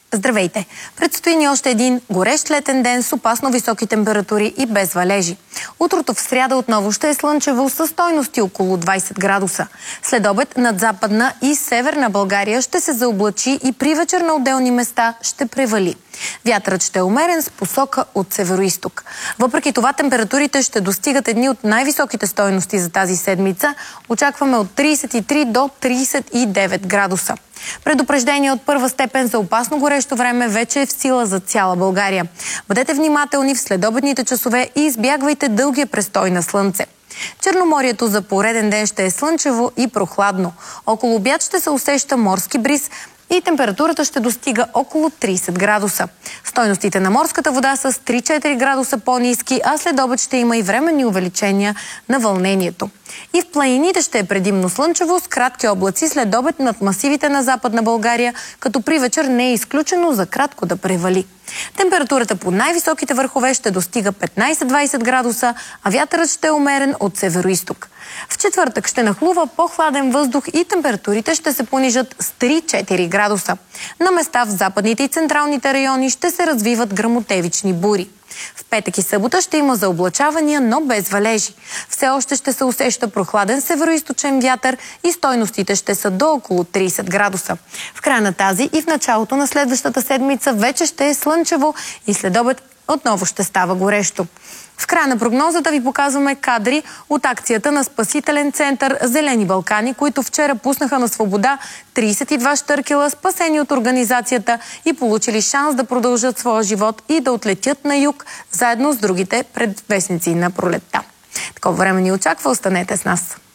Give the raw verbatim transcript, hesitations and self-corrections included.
Здравейте! Предстои ни още един горещ летен ден с опасно високи температури и без валежи. Утрото в сряда отново ще е слънчево със стойности около двайсет градуса. След обед над Западна и Северна България ще се заоблачи и при вечер на отделни места ще превали. Вятърът ще е умерен с посока от североизток. Въпреки това температурите ще достигат едни от най-високите стойности за тази седмица. Очакваме от трийсет и три до трийсет и девет градуса. Предупреждение от първа степен за опасно горещо време вече е в сила за цяла България. Бъдете внимателни в следобедните часове и избягвайте дългия престой на слънце. Черноморието за пореден ден ще е слънчево и прохладно. Около обяд ще се усеща морски бриз и температурата ще достига около трийсет градуса. Стойностите на морската вода са с три-четири градуса по-ниски, а след обед ще има и временни увеличения на вълнението. И в планините ще е предимно слънчево с кратки облаци след обед над масивите на Западна България, като при вечер не е изключено за кратко да превали. Температурата по най-високите върхове ще достига петнайсет-двайсет градуса, а вятърът ще е умерен от североизток. В четвъртък ще нахлува по-хладен въздух и температурите ще се понижат с три-четири градуса. На места в западните и централните райони ще се развиват гръмотевични бури. В петък и събота ще има заоблачавания, но без валежи. Все още ще се усеща прохладен североизточен вятър и стойностите ще са до около трийсет градуса. В края на тази и в началото на следващата седмица вече ще е слънчево и след обед отново ще става горещо. В края на прогнозата ви показваме кадри от акцията на Спасителен център Зелени Балкани, които вчера пуснаха на свобода трийсет и два щъркела, спасени от организацията и получили шанс да продължат своя живот и да отлетят на юг, заедно с другите предвестници на пролетта. Такова време ни очаква, останете с нас.